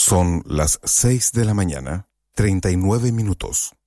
Son las 6 de la mañana, 39 minutos.